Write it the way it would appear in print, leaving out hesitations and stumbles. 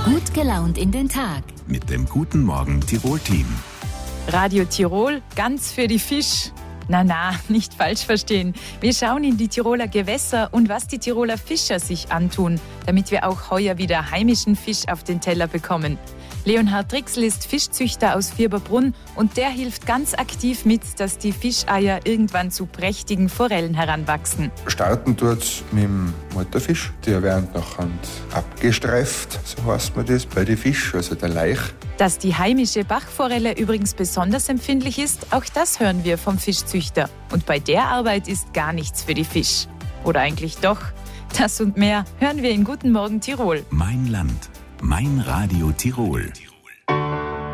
Gut gelaunt in den Tag. Mit dem Guten Morgen Tirol-Team. Radio Tirol, ganz für die Fisch. Na, nicht falsch verstehen. Wir schauen in die Tiroler Gewässer und was die Tiroler Fischer sich antun, damit wir auch heuer wieder heimischen Fisch auf den Teller bekommen. Leonhard Drixl ist Fischzüchter aus Vierberbrunn und der hilft ganz aktiv mit, dass die Fischeier irgendwann zu prächtigen Forellen heranwachsen. Starten tut's mit dem Mutterfisch. Der wird nachher abgestreift, so heißt man das, bei den Fisch, also der Laich. Dass die heimische Bachforelle übrigens besonders empfindlich ist, auch das hören wir vom Fischzüchter. Und bei der Arbeit ist gar nichts für die Fisch. Oder eigentlich doch. Das und mehr hören wir in Guten Morgen Tirol. Mein Land. Mein Radio Tirol.